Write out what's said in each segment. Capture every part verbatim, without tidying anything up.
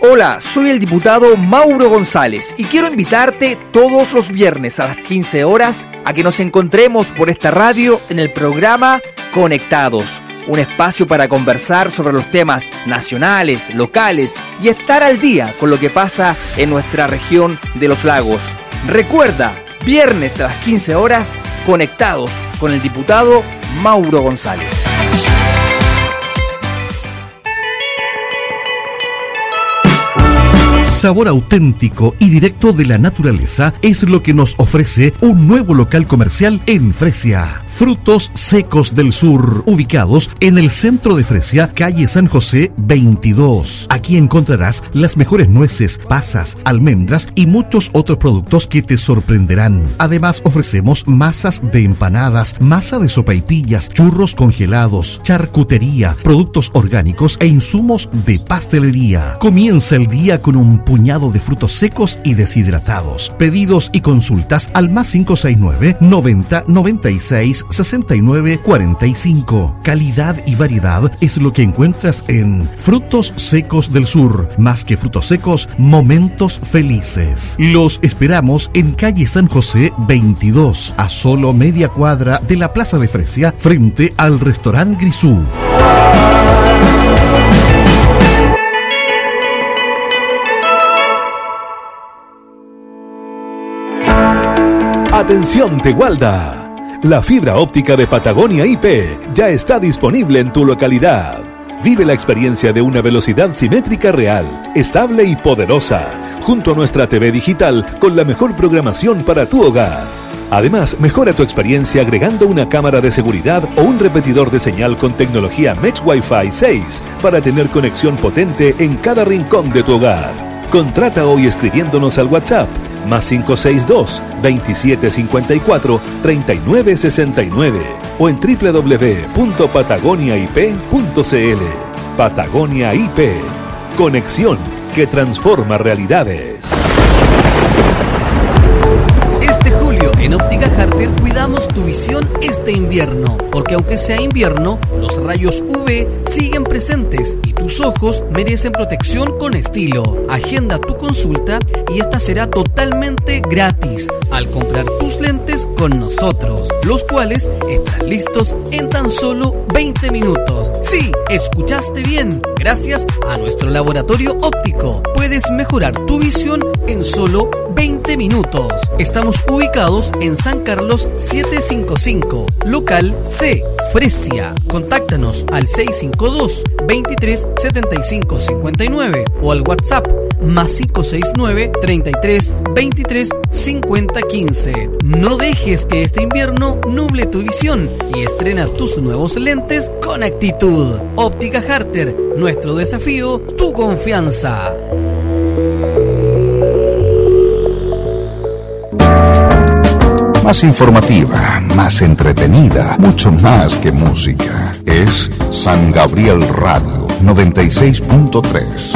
Hola, soy el diputado Mauro González y quiero invitarte todos los viernes a las quince horas a que nos encontremos por esta radio en el programa Conectados, un espacio para conversar sobre los temas nacionales, locales y estar al día con lo que pasa en nuestra región de los lagos. Recuerda, viernes a las quince horas, Conectados con el diputado Mauro González. Sabor auténtico y directo de la naturaleza es lo que nos ofrece un nuevo local comercial en Fresia. Frutos Secos del Sur, ubicados en el centro de Fresia, calle San José veintidós. Aquí encontrarás las mejores nueces, pasas, almendras y muchos otros productos que te sorprenderán. Además, ofrecemos masas de empanadas, masa de sopaipillas, churros congelados, charcutería, productos orgánicos e insumos de pastelería. Comienza el día con un puñado de frutos secos y deshidratados. Pedidos y consultas al más cinco seis nueve, noventa, noventa y seis, sesenta y nueve, cuarenta y cinco. Calidad y variedad es lo que encuentras en Frutos Secos del Sur. Más que frutos secos, momentos felices. Los esperamos en calle San José veintidós, a solo media cuadra de la Plaza de Fresia, frente al restaurante Grisú. Atención Tegualda, la fibra óptica de Patagonia I P ya está disponible en tu localidad. Vive la experiencia de una velocidad simétrica real, estable y poderosa, junto a nuestra T V digital con la mejor programación para tu hogar. Además, mejora tu experiencia agregando una cámara de seguridad o un repetidor de señal con tecnología Mesh Wi-Fi seis para tener conexión potente en cada rincón de tu hogar. Contrata hoy escribiéndonos al WhatsApp más cinco seis dos, veintisiete cincuenta y cuatro, treinta y nueve sesenta y nueve o en doble u doble u doble u punto patagonia i p punto c l. Patagonia I P. Conexión que transforma realidades. Este julio en Óptica Harter cuidamos tu visión este invierno, porque aunque sea invierno, los rayos U V siguen presentes y tus ojos merecen protección con estilo. Agenda tu consulta y esta será totalmente gratis al comprar tus lentes con nosotros, los cuales están listos en tan solo veinte minutos. Sí, escuchaste bien. Gracias a nuestro laboratorio óptico puedes mejorar tu visión en solo veinte minutos. Estamos ubicados en San Carlos setecientos cincuenta y cinco, local C, Fresia. Contáctanos al seis cinco dos, veintitrés setenta y cinco cincuenta y nueve o al WhatsApp más cinco seis nueve, treinta y tres, veintitrés, cincuenta, quince. No dejes que este invierno nuble tu visión y estrena tus nuevos lentes con actitud. Óptica Harter, nuestro desafío, tu confianza. Más informativa, más entretenida, mucho más que música. Es San Gabriel Radio noventa y seis punto tres.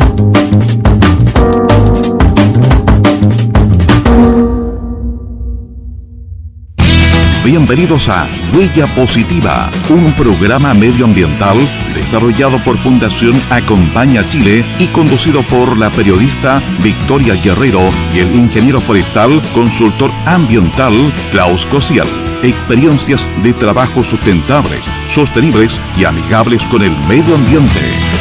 Bienvenidos a Huella Positiva, un programa medioambiental desarrollado por Fundación Acompaña Chile y conducido por la periodista Victoria Guerrero y el ingeniero forestal consultor ambiental Klaus Cosial. Experiencias de trabajo sustentables, sostenibles y amigables con el medio ambiente.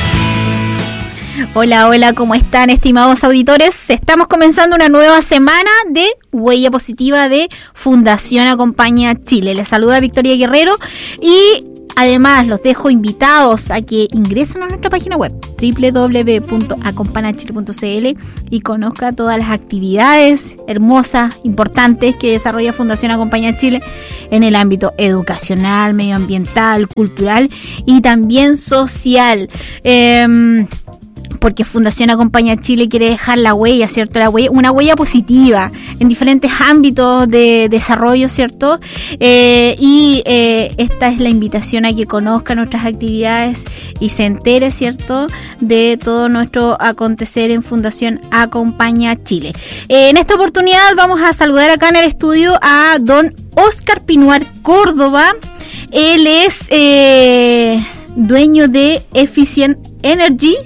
Hola, hola, ¿cómo están, estimados auditores? Estamos comenzando una nueva semana de Huella Positiva de Fundación Acompaña Chile. Les saluda Victoria Guerrero y además los dejo invitados a que ingresen a nuestra página web doble u doble u doble u punto acompaña chile punto c l y conozca todas las actividades hermosas, importantes que desarrolla Fundación Acompaña Chile en el ámbito educacional, medioambiental, cultural y también social. Eh, porque Fundación Acompaña Chile quiere dejar la huella, ¿cierto? La huella, una huella positiva en diferentes ámbitos de desarrollo, ¿cierto? Eh, y eh, esta es la invitación a que conozca nuestras actividades y se entere, ¿cierto?, de todo nuestro acontecer en Fundación Acompaña Chile. Eh, en esta oportunidad vamos a saludar acá en el estudio a don Oscar Pinuar Córdoba. Él es eh, dueño de Efficient Energy,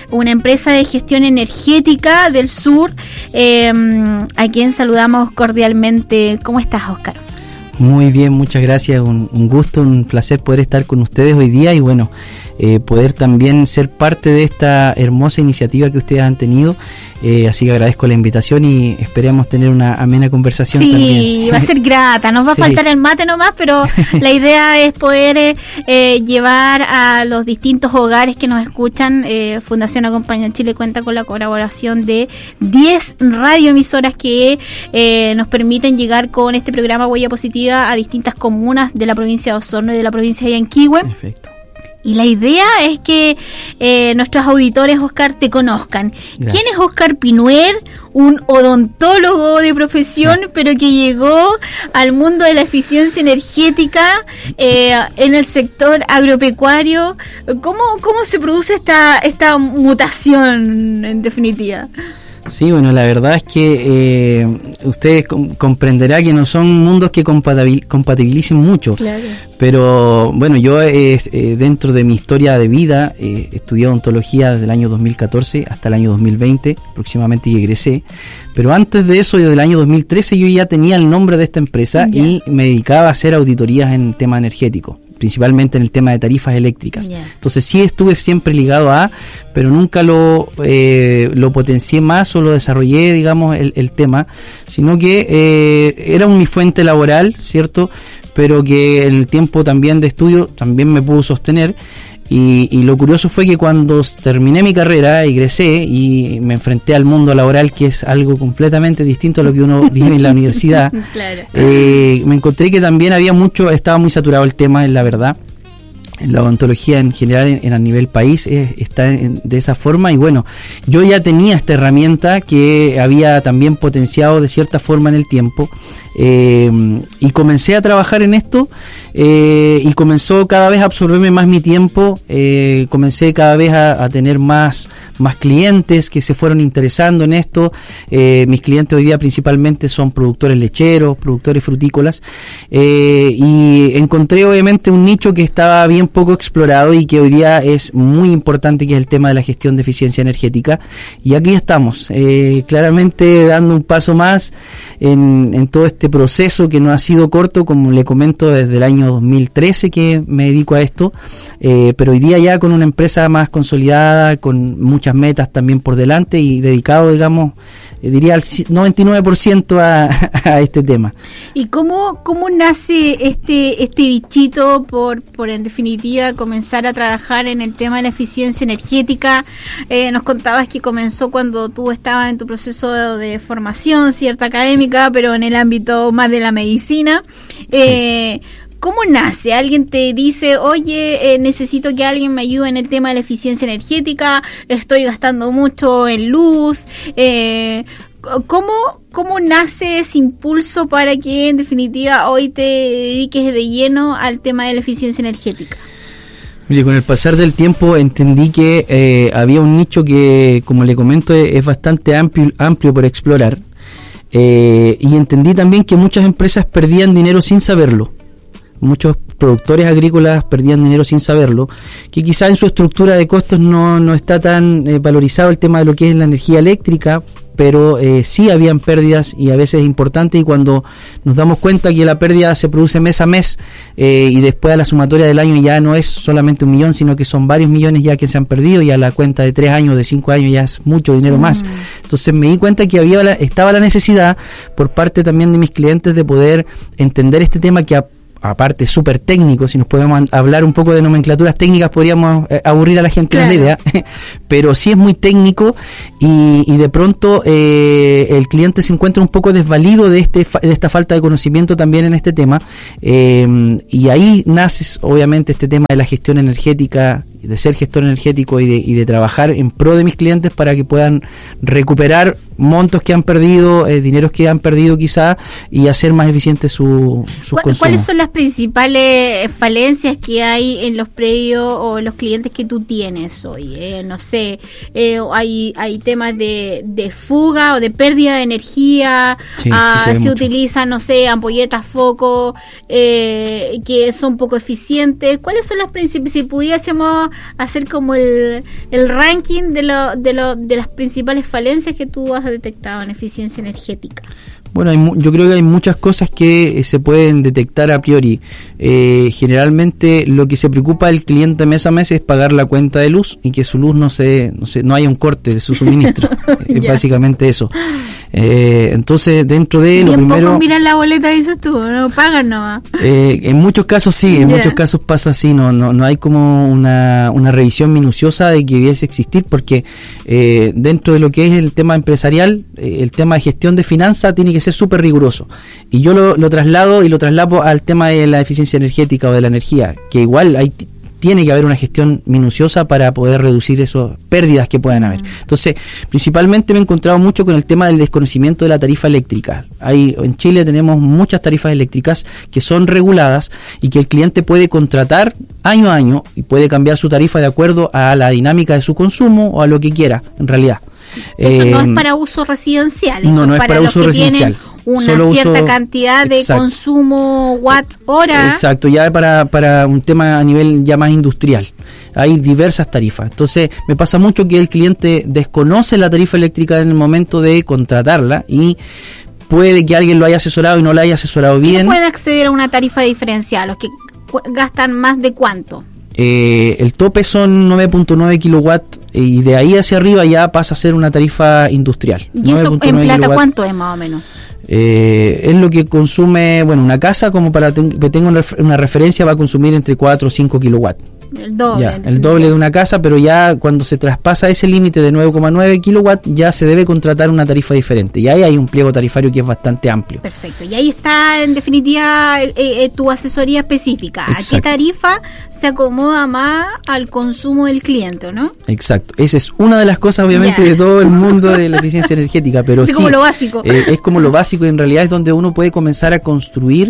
una empresa de gestión energética del sur, eh, a quien saludamos cordialmente. ¿Cómo estás, Oscar? Muy bien, muchas gracias, un, un gusto, un placer poder estar con ustedes hoy día y bueno, eh, poder también ser parte de esta hermosa iniciativa que ustedes han tenido, eh, así que agradezco la invitación y esperamos tener una amena conversación sí, también. Sí, va a ser grata, nos va sí. a faltar el mate nomás, pero la idea es poder eh, llevar a los distintos hogares que nos escuchan. eh, Fundación Acompaña Chile cuenta con la colaboración de diez radioemisoras que eh, nos permiten llegar con este programa Huella Positiva a distintas comunas de la provincia de Osorno y de la provincia de Yanquihue. Perfecto. Y la idea es que eh, nuestros auditores, Oscar, te conozcan. Gracias. ¿Quién es Oscar Pinuer? Un odontólogo de profesión, sí. pero que llegó al mundo de la eficiencia energética eh, en el sector agropecuario. ¿Cómo, cómo se produce esta, esta mutación, en definitiva? Sí, bueno, la verdad es que eh, ustedes com- comprenderán que no son mundos que compatibil- compatibilicen mucho, claro. Pero bueno, yo eh, eh, dentro de mi historia de vida eh, estudié odontología desde el año dos mil catorce hasta el año dos mil veinte aproximadamente y egresé, pero antes de eso, desde el año dos mil trece yo ya tenía el nombre de esta empresa yeah. y me dedicaba a hacer auditorías en tema energético, principalmente en el tema de tarifas eléctricas. Yeah. Entonces sí estuve siempre ligado a, pero nunca lo eh, lo potencié más o lo desarrollé, digamos, el, el tema, sino que eh, era mi fuente laboral, ¿cierto? Pero que en el tiempo también de estudio también me pudo sostener. Y, y lo curioso fue que cuando terminé mi carrera, egresé y me enfrenté al mundo laboral, que es algo completamente distinto a lo que uno vive en la universidad, claro. eh, me encontré que también había mucho, estaba muy saturado el tema, en la verdad. La odontología en general en, en a nivel país eh, está en, de esa forma y bueno, yo ya tenía esta herramienta que había también potenciado de cierta forma en el tiempo eh, y comencé a trabajar en esto eh, y comenzó cada vez a absorberme más mi tiempo, eh, comencé cada vez a, a tener más, más clientes que se fueron interesando en esto. Eh, mis clientes hoy día principalmente son productores lecheros, productores frutícolas eh, y encontré obviamente un nicho que estaba bien poco explorado y que hoy día es muy importante, que es el tema de la gestión de eficiencia energética, y aquí estamos eh, claramente dando un paso más en, en todo este proceso que no ha sido corto, como le comento, desde el año dos mil trece que me dedico a esto, eh, pero hoy día ya con una empresa más consolidada, con muchas metas también por delante y dedicado, digamos, eh, diría al noventa y nueve por ciento a, a este tema. ¿Y cómo, cómo nace este, este bichito por, por en definitiva comenzar a trabajar en el tema de la eficiencia energética? Eh, nos contabas que comenzó cuando tú estabas en tu proceso de, de formación, cierta académica, pero en el ámbito más de la medicina. Eh, sí. ¿Cómo nace? ¿Alguien te dice, oye, eh, necesito que alguien me ayude en el tema de la eficiencia energética, estoy gastando mucho en luz? Eh, ¿Cómo, ¿Cómo nace ese impulso para que en definitiva hoy te dediques de lleno al tema de la eficiencia energética? Mire, con el pasar del tiempo entendí que eh, había un nicho que, como le comento, es, es bastante amplio, amplio por explorar, eh, y entendí también que muchas empresas perdían dinero sin saberlo. Muchos productores agrícolas perdían dinero sin saberlo, que quizá en su estructura de costos no, no está tan eh, valorizado el tema de lo que es la energía eléctrica, pero eh, sí habían pérdidas y a veces es importante, y cuando nos damos cuenta que la pérdida se produce mes a mes eh, y después a la sumatoria del año ya no es solamente un millón, sino que son varios millones ya que se han perdido, y a la cuenta de tres años, de cinco años ya es mucho dinero mm. más. Entonces me di cuenta que había la, estaba la necesidad por parte también de mis clientes de poder entender este tema que a aparte súper técnico. Si nos podemos hablar un poco de nomenclaturas técnicas podríamos eh, aburrir a la gente, claro, con la idea, pero sí es muy técnico y, y de pronto eh, el cliente se encuentra un poco desvalido de, este, de esta falta de conocimiento también en este tema, eh, y ahí nace obviamente este tema de la gestión energética, de ser gestor energético y de, y de trabajar en pro de mis clientes para que puedan recuperar montos que han perdido, eh, dineros que han perdido quizá, y hacer más eficientes su, sus consumos. ¿Cuáles son las principales falencias que hay en los predios o los clientes que tú tienes hoy? Eh, no sé, eh, hay hay temas de, de fuga o de pérdida de energía, sí, ah, sí se, se utilizan, no sé, ampolletas, focos eh, que son poco eficientes. ¿Cuáles son las principales? Si pudiésemos hacer como el, el ranking de, lo, de, lo, de las principales falencias que tú has detectado en eficiencia energética. Bueno, hay, yo creo que hay muchas cosas que eh, se pueden detectar a priori. Eh, generalmente lo que se preocupa el cliente mes a mes es pagar la cuenta de luz y que su luz no se, no, se, no haya un corte de su suministro. Es básicamente eso. Eh, entonces, dentro de lo primero... poco miran la boleta, dices tú, no pagan nomás. Eh, en muchos casos sí, en yeah. muchos casos pasa así, no, no, no hay como una, una revisión minuciosa de que debiese existir, porque eh, dentro de lo que es el tema empresarial, eh, el tema de gestión de finanzas tiene que ser súper riguroso. Y yo lo, lo traslado y lo traslado al tema de la eficiencia energética o de la energía, que igual hay... tiene que haber una gestión minuciosa para poder reducir esas pérdidas que puedan haber. Entonces, principalmente me he encontrado mucho con el tema del desconocimiento de la tarifa eléctrica. Hay, en Chile tenemos muchas tarifas eléctricas que son reguladas y que el cliente puede contratar año a año y puede cambiar su tarifa de acuerdo a la dinámica de su consumo o a lo que quiera, en realidad. Eso eh, no es para uso residencial, eso no, no es es para, para los uso que residencial. Tienen una Solo cierta uso, cantidad de exacto. consumo watt hora. Exacto, ya para, para un tema a nivel ya más industrial. Hay diversas tarifas. Entonces, me pasa mucho que el cliente desconoce la tarifa eléctrica en el momento de contratarla y puede que alguien lo haya asesorado y no lo haya asesorado bien. ¿Quién puede acceder a una tarifa diferencial? ¿Los que cu- gastan más de cuánto? Eh, el tope son nueve punto nueve kilowatts y de ahí hacia arriba ya pasa a ser una tarifa industrial. ¿Y eso en plata kilowatts. Cuánto es más o menos? Eh, es lo que consume, bueno, una casa, como para ten, que tenga una, una referencia, va a consumir entre cuatro o cinco kilowatts. El doble. Ya, el doble de una casa, pero ya cuando se traspasa ese límite de nueve coma nueve kilowatts, ya se debe contratar una tarifa diferente. Y ahí hay un pliego tarifario que es bastante amplio. Perfecto. Y ahí está, en definitiva, eh, eh, tu asesoría específica. Exacto. ¿A qué tarifa se acomoda más al consumo del cliente, no? Exacto. Esa es una de las cosas, obviamente, yeah. de todo el mundo de la eficiencia energética. Pero es sí, como lo básico. Eh, es como lo básico y en realidad es donde uno puede comenzar a construir,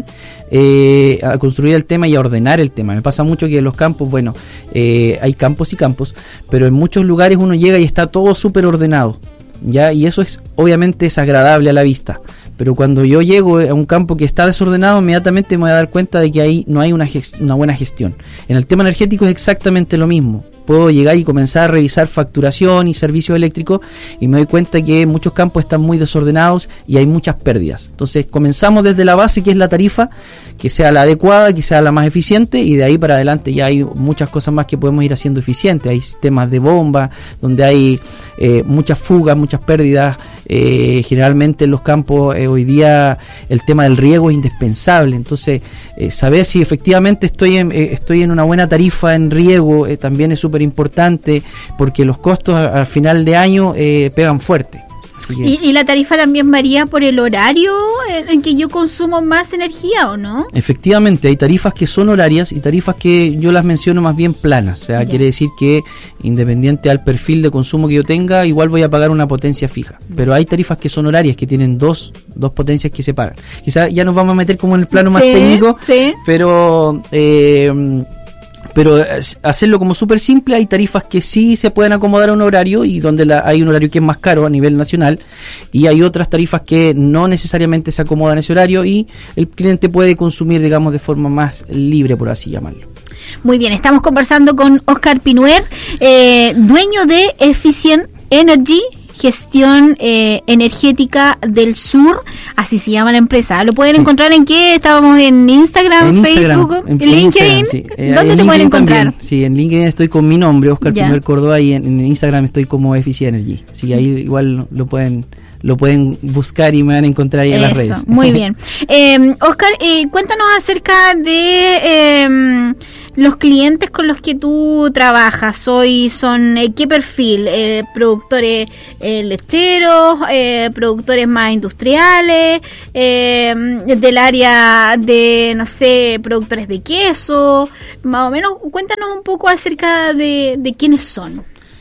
eh, a construir el tema y a ordenar el tema. Me pasa mucho que en los campos, bueno, eh, hay campos y campos, pero en muchos lugares uno llega y está todo súper ordenado, ¿ya? Y eso es obviamente es agradable a la vista, pero cuando yo llego a un campo que está desordenado, inmediatamente me voy a dar cuenta de que ahí no hay una, gest- una buena gestión. En el tema energético es exactamente lo mismo. Puedo llegar y comenzar a revisar facturación y servicios eléctricos y me doy cuenta que muchos campos están muy desordenados y hay muchas pérdidas. Entonces comenzamos desde la base, que es la tarifa, que sea la adecuada, que sea la más eficiente, y de ahí para adelante ya hay muchas cosas más que podemos ir haciendo eficientes. Hay sistemas de bomba donde hay eh, muchas fugas, muchas pérdidas. Eh, generalmente en los campos eh, hoy día el tema del riego es indispensable. Entonces eh, saber si efectivamente estoy en, eh, estoy en una buena tarifa en riego eh, también es súper importante, porque los costos a, al final de año eh, pegan fuerte. ¿Y, ¿Y la tarifa también varía por el horario en, en que yo consumo más energía o no? Efectivamente, hay tarifas que son horarias y tarifas que yo las menciono más bien planas. O sea, ya. Quiere decir que independiente al perfil de consumo que yo tenga, igual voy a pagar una potencia fija. Pero hay tarifas que son horarias, que tienen dos, dos potencias que se pagan. Quizás ya nos vamos a meter como en el plano sí, más técnico, sí. pero... Eh, Pero hacerlo como súper simple, hay tarifas que sí se pueden acomodar a un horario y donde la, hay un horario que es más caro a nivel nacional, y hay otras tarifas que no necesariamente se acomodan a ese horario y el cliente puede consumir, digamos, de forma más libre, por así llamarlo. Muy bien, estamos conversando con Óscar Pinuer, eh, dueño de Efficient Energy, Gestión eh, Energética del Sur, así se llama la empresa. ¿Lo pueden sí. encontrar en qué? Estábamos en Instagram, en Facebook, Instagram, en, en LinkedIn. Sí. Eh, ¿Dónde en te LinkedIn pueden encontrar? También. Sí, en LinkedIn estoy con mi nombre, Óscar Pinuer Córdoba, y en, en Instagram estoy como Efficient Energy. Así que ahí igual lo pueden lo pueden buscar y me van a encontrar ahí en Eso, las redes. Muy bien. Eh, Óscar, eh, cuéntanos acerca de eh, los clientes con los que tú trabajas. Hoy son eh, ¿qué perfil? Eh, productores eh, lecheros, eh, productores más industriales, eh, del área de, no sé, productores de queso. Más o menos, cuéntanos un poco acerca de, de quiénes son.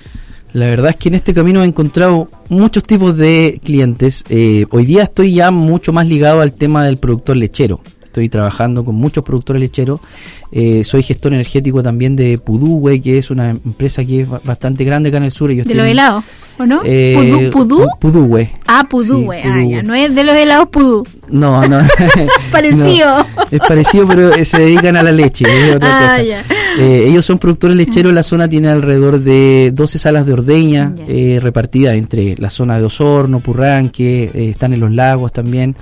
La verdad es que en este camino he encontrado muchos tipos de clientes. Eh, hoy día estoy ya mucho más ligado al tema del productor lechero. Estoy trabajando con muchos productores lecheros. Eh, soy gestor energético también de Pudúe, que es una empresa que es bastante grande acá en el sur. Yo ¿De los helados? ¿o no? Eh, ¿Pudú? ¿Pudú? Pudúe. Ah, Pudúe. Sí, ah, Pudúe. ya. No es de los helados Pudú. No, no. Parecido. No, es parecido, pero se dedican a la leche, es otra Ah, cosa. ya. Eh, ellos son productores lecheros. La zona tiene alrededor de doce salas de ordeña eh, repartidas entre la zona de Osorno, Purranque, eh, están en los lagos también.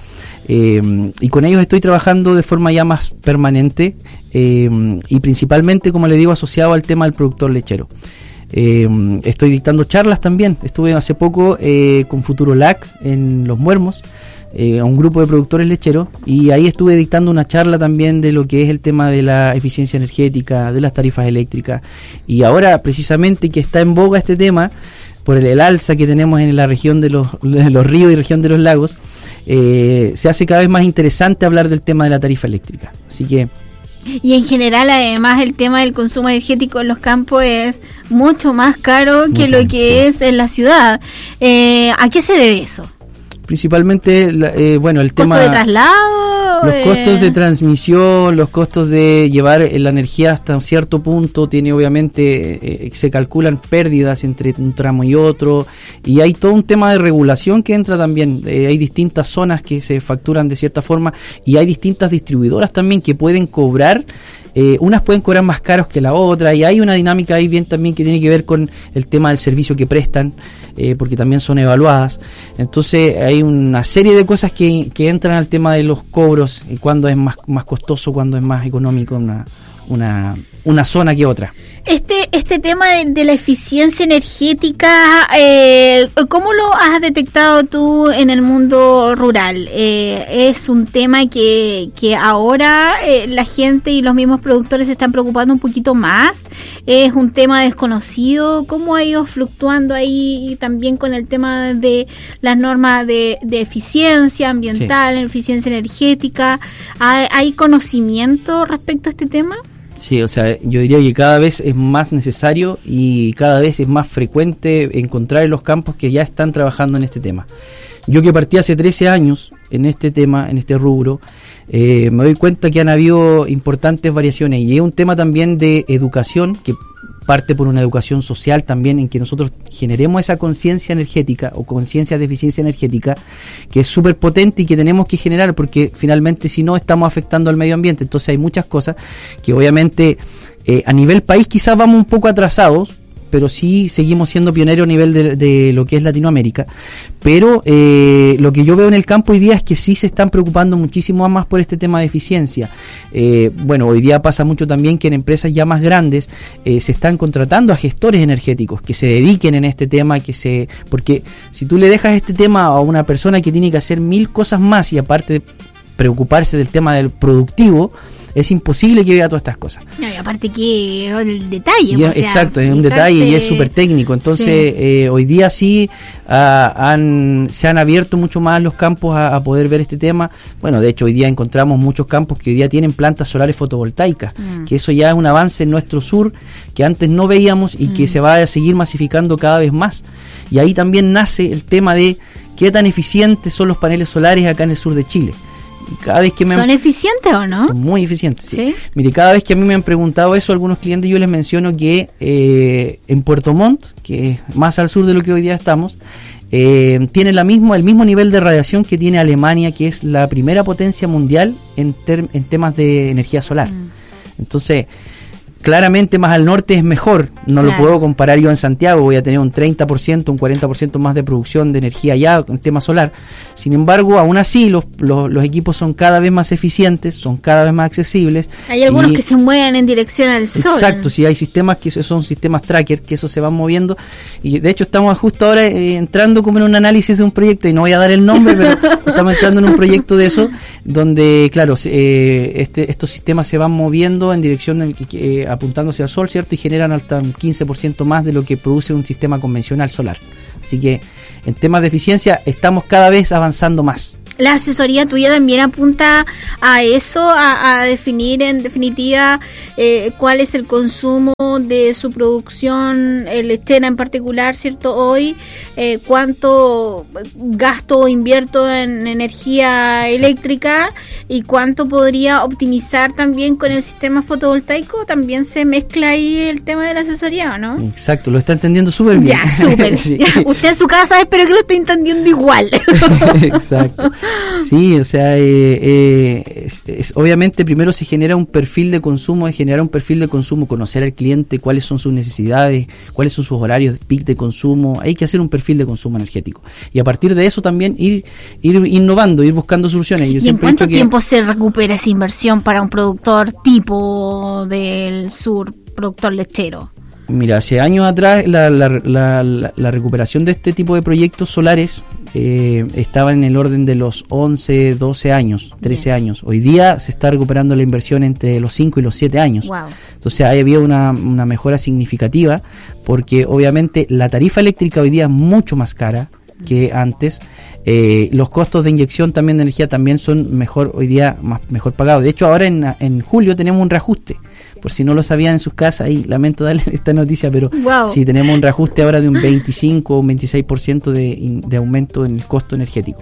Eh, y con ellos estoy trabajando de forma ya más permanente eh, y principalmente, como le digo, asociado al tema del productor lechero. Eh, estoy dictando charlas también. Estuve hace poco eh, con Futuro L A C en Los Muermos, eh, a un grupo de productores lecheros, y ahí estuve dictando una charla también de lo que es el tema de la eficiencia energética, de las tarifas eléctricas, y ahora precisamente que está en boga este tema por el, el alza que tenemos en la región de los, de los ríos y región de los lagos, eh, se hace cada vez más interesante hablar del tema de la tarifa eléctrica. Así que Y en general, además, el tema del consumo energético en los campos es mucho más caro que lo que sí. es en la ciudad. Eh, ¿A qué se debe eso? Principalmente, eh, bueno, el tema... ¿Costos de traslado? Los eh... costos de transmisión, los costos de llevar la energía hasta un cierto punto, tiene obviamente, eh, se calculan pérdidas entre un tramo y otro, y hay todo un tema de regulación que entra también. Eh, hay distintas zonas que se facturan de cierta forma, y hay distintas distribuidoras también que pueden cobrar. Eh, unas pueden cobrar más caros que la otra, y hay una dinámica ahí bien también que tiene que ver con el tema del servicio que prestan, eh, porque también son evaluadas. Entonces hay una serie de cosas que, que entran al tema de los cobros, y cuándo es más, más costoso, cuándo es más económico una, una, una zona que otra. Este este tema de, de la eficiencia energética, eh, ¿cómo lo has detectado tú en el mundo rural? Eh, ¿Es un tema que, que ahora eh, la gente y los mismos productores se están preocupando un poquito más? ¿Es un tema desconocido? ¿Cómo ha ido fluctuando ahí también con el tema de las normas de, de eficiencia ambiental, sí. eficiencia energética? ¿Hay, ¿Hay conocimiento respecto a este tema? Sí, o sea, yo diría que cada vez es más necesario y cada vez es más frecuente encontrar en los campos que ya están trabajando en este tema. Yo que partí hace trece años en este tema, en este rubro, eh, me doy cuenta que han habido importantes variaciones, y es un tema también de educación que parte por una educación social también, en que nosotros generemos esa conciencia energética o conciencia de eficiencia energética, que es súper potente y que tenemos que generar, porque finalmente si no estamos afectando al medio ambiente. Entonces hay muchas cosas que obviamente eh, a nivel país quizás vamos un poco atrasados, pero sí seguimos siendo pioneros a nivel de, de lo que es Latinoamérica. Pero eh, lo que yo veo en el campo hoy día es que sí se están preocupando muchísimo más por este tema de eficiencia. Eh, bueno, hoy día pasa mucho también que en empresas ya más grandes eh, se están contratando a gestores energéticos que se dediquen en este tema, que se porque si tú le dejas este tema a una persona que tiene que hacer mil cosas más y aparte preocuparse del tema del productivo, es imposible que vea todas estas cosas. No, y aparte que el detalle. Y, o sea, exacto, es un detalle y es súper técnico. Entonces, sí. eh, hoy día sí uh, han, se han abierto mucho más los campos a, a poder ver este tema. Bueno, de hecho, hoy día encontramos muchos campos que hoy día tienen plantas solares fotovoltaicas, mm. que eso ya es un avance en nuestro sur que antes no veíamos y mm. que se va a seguir masificando cada vez más. Y ahí también nace el tema de qué tan eficientes son los paneles solares acá en el sur de Chile. Y cada vez que me ¿Son han, eficientes o no? Son muy eficientes, sí. ¿Sí? Mire, cada vez que a mí me han preguntado eso, algunos clientes, yo les menciono que eh, en Puerto Montt, que es más al sur de lo que hoy día estamos, eh, tiene la mismo, el mismo nivel de radiación que tiene Alemania, que es la primera potencia mundial en, ter, en temas de energía solar. Mm. Entonces, claramente más al norte es mejor, no claro. lo puedo comparar yo en Santiago, voy a tener un treinta por ciento, un cuarenta por ciento más de producción de energía allá en tema solar. Sin embargo, aún así los, los, los equipos son cada vez más eficientes, son cada vez más accesibles. Hay algunos y, que se mueven en dirección al sol. Exacto, sí, hay sistemas que son sistemas tracker, que eso se van moviendo, y de hecho estamos justo ahora eh, entrando como en un análisis de un proyecto, y no voy a dar el nombre, pero estamos entrando en un proyecto de eso, donde claro, eh, este, estos sistemas se van moviendo en dirección de, eh, apuntándose al sol, ¿cierto? Y generan hasta un quince por ciento más de lo que produce un sistema convencional solar. Así que en temas de eficiencia estamos cada vez avanzando más. la asesoría tuya también apunta a eso, a, a definir en definitiva eh, cuál es el consumo de su producción eh, lechera en particular, ¿cierto? Hoy, eh, cuánto gasto o invierto en energía eléctrica y cuánto podría optimizar también con el sistema fotovoltaico. También se mezcla ahí el tema de la asesoría, ¿o no? Exacto, lo está entendiendo súper bien. Ya, súper. Sí. Usted en su casa espero que lo esté entendiendo igual. Exacto. Sí, o sea, eh, eh, es, es, obviamente primero se genera un perfil de consumo, es generar un perfil de consumo, conocer al cliente, cuáles son sus necesidades, cuáles son sus horarios de peak de consumo. Hay que hacer un perfil de consumo energético. Y a partir de eso también ir, ir innovando, ir buscando soluciones. Yo ¿Y en cuánto tiempo que... se recupera esa inversión para un productor tipo del sur, productor lechero? Mira, hace años atrás la, la, la, la, la recuperación de este tipo de proyectos solares eh, estaba en el orden de los once, doce años, trece Bien. años. Hoy día se está recuperando la inversión entre los cinco y los siete años. Wow. Entonces ahí había una, una mejora significativa porque obviamente la tarifa eléctrica hoy día es mucho más cara que antes. Eh, los costos de inyección también de energía también son mejor hoy día, más mejor pagados. De hecho ahora en, en julio tenemos un reajuste, por si no lo sabían en sus casas, y lamento darles esta noticia, pero wow. sí tenemos un reajuste ahora de un veinticinco o un veintiséis por ciento de, de aumento en el costo energético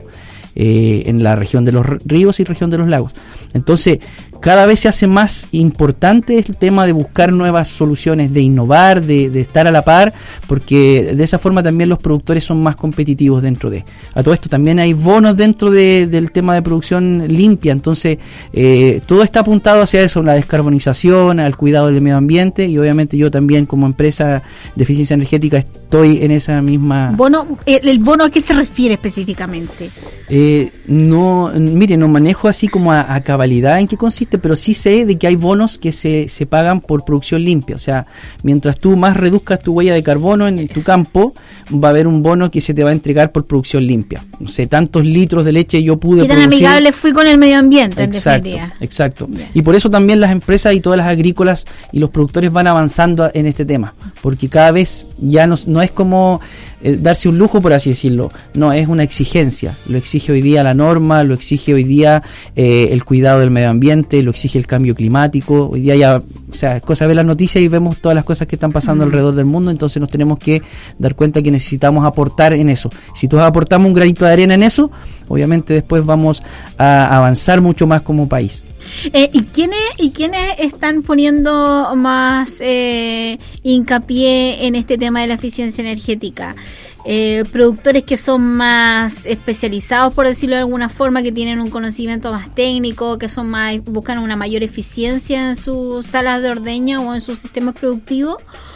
eh, en la región de los ríos y región de los lagos. Entonces cada vez se hace más importante el tema de buscar nuevas soluciones, de innovar, de, de estar a la par, porque de esa forma también los productores son más competitivos dentro de. A todo esto también hay bonos dentro de, del tema de producción limpia, entonces eh, todo está apuntado hacia eso, la descarbonización, al cuidado del medio ambiente, y obviamente yo también como empresa de eficiencia energética estoy en esa misma... Bono, ¿el, el bono a qué se refiere específicamente? Eh, no, mire, no manejo así como a, a cabalidad en qué consiste, pero sí sé de que hay bonos que se, se pagan por producción limpia. O sea, mientras tú más reduzcas tu huella de carbono en tu campo, va a haber un bono que se te va a entregar por producción limpia. No sé, tantos litros de leche yo pude ¿Qué tan producir? amigable fui con el medio ambiente? Exacto, en exacto. Yeah. Y por eso también las empresas y todas las agrícolas y los productores van avanzando en este tema, porque cada vez ya no, no es como eh, darse un lujo, por así decirlo. No, es una exigencia. Lo exige hoy día la norma, lo exige hoy día eh, el cuidado del medio ambiente, lo exige el cambio climático. Hoy día ya, o sea, es cosa de ver las noticias y vemos todas las cosas que están pasando uh-huh. alrededor del mundo, entonces nos tenemos que dar cuenta que necesitamos aportar en eso. Si todos aportamos un granito de arena en eso, obviamente después vamos a avanzar mucho más como país. Eh, ¿y quiénes y quiénes están poniendo más eh, hincapié en este tema de la eficiencia energética? Eh, productores que son más especializados, por decirlo de alguna forma, que tienen un conocimiento más técnico, que son más buscan una mayor eficiencia en sus salas de ordeño o en sus sistemas productivos,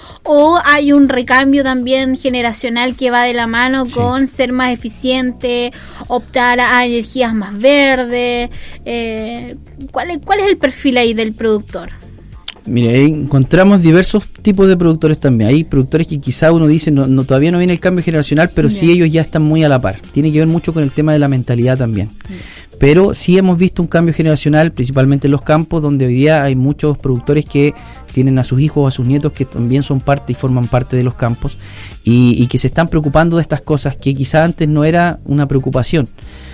o hay un recambio también generacional que va de la mano sí. con ser más eficiente, optar a energías más verdes. Eh, ¿cuál es, cuál es el perfil ahí del productor? Mire, ahí encontramos diversos tipos de productores también. Hay productores que quizá uno dice, no, no todavía no viene el cambio generacional, pero Bien. sí ellos ya están muy a la par. Tiene que ver mucho con el tema de la mentalidad también. Bien. Pero sí hemos visto un cambio generacional, principalmente en los campos, donde hoy día hay muchos productores que tienen a sus hijos o a sus nietos que también son parte y forman parte de los campos, y, y que se están preocupando de estas cosas que quizá antes no era una preocupación.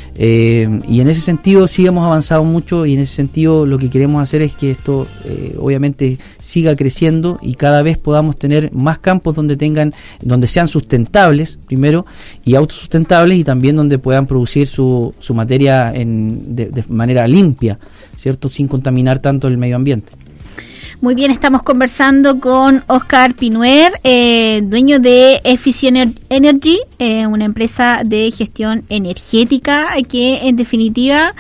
Eh, y en ese sentido sí hemos avanzado mucho, y en ese sentido lo que queremos hacer es que esto eh, obviamente siga creciendo y cada vez podamos tener más campos donde tengan, donde sean sustentables primero y autosustentables, y también donde puedan producir su, su materia en, de, de manera limpia, ¿cierto? Sin contaminar tanto el medio ambiente. Muy bien, estamos conversando con Oscar Pinuer, eh, dueño de Efficient Energy, eh, una empresa de gestión energética que en definitiva,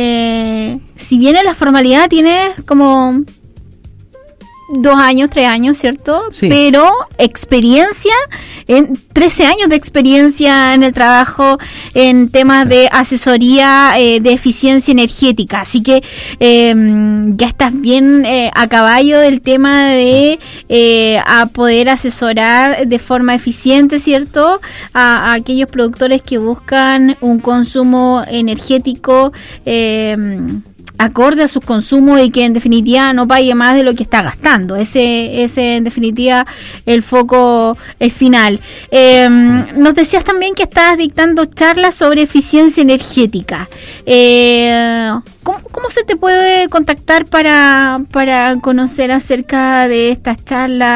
eh, si bien en la formalidad tiene como dos años, tres años, ¿cierto? Sí. Pero experiencia, en trece años de experiencia en el trabajo en temas sí. de asesoría eh, de eficiencia energética. Así que eh, ya estás bien eh, a caballo del tema de sí. eh, a poder asesorar de forma eficiente, ¿cierto? A, a aquellos productores que buscan un consumo energético eh, acorde a sus consumos y que en definitiva no pague más de lo que está gastando. Ese ese en definitiva el foco el final. Eh, nos decías también que estás dictando charlas sobre eficiencia energética. Eh, ¿cómo, ¿Cómo se te puede contactar para, para conocer acerca de estas charlas?